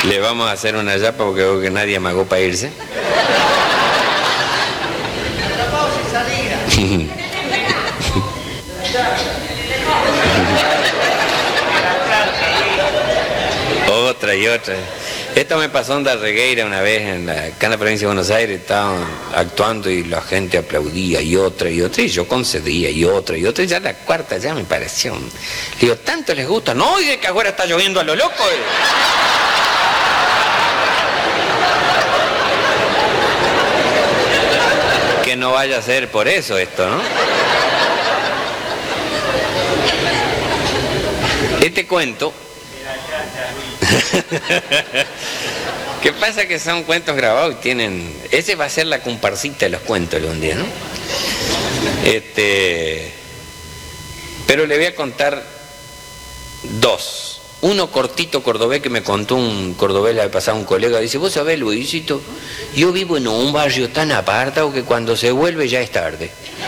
Le vamos a hacer una yapa porque veo que nadie amagó para irse. Otra y otra. Esto me pasó en Darregueira una vez, acá en la provincia de Buenos Aires, estaban actuando y la gente aplaudía y otra, y yo concedía y otra, y ya la cuarta ya me pareció. Digo, ¿tanto les gusta? No, y de que ahora está lloviendo a lo loco. Que no vaya a ser por eso esto, ¿no? Este cuento... ¿Qué pasa? Que son cuentos grabados y tienen... Ese va a ser la comparsita de los cuentos algún día, ¿no? Pero le voy a contar dos. Uno cortito cordobés que me contó un cordobés la vez pasada, un colega. Dice, vos sabés, Luisito, yo vivo en un barrio tan apartado que cuando se vuelve ya es tarde.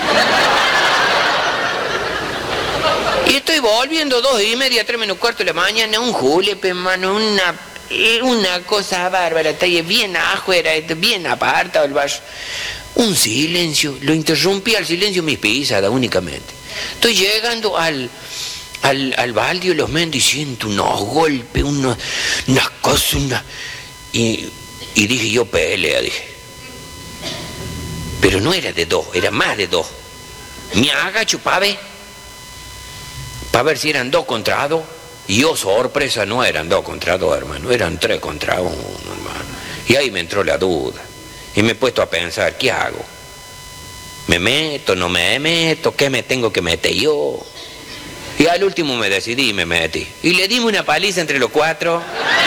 Y estoy volviendo 2:30, 3 menos cuarto de la mañana, un julepe, hermano, una cosa bárbara, está ahí bien afuera, bien apartado el barrio. Un silencio, lo interrumpí al silencio mis pisadas únicamente. Estoy llegando al baldio de los Méndez y siento unos golpes, unas cosas, y dije yo pelea, dije. Pero no era de 2, era más de 2. Me agacho para ver si eran 2 contra 2. Y oh, sorpresa, no eran 2 contra 2, hermano, eran 3 contra 1, hermano. Y ahí me entró la duda. Y me he puesto a pensar, ¿qué hago? ¿Me meto, no me meto? ¿Qué me tengo que meter yo? Y al último me decidí y me metí. Y le dimos una paliza entre los 4.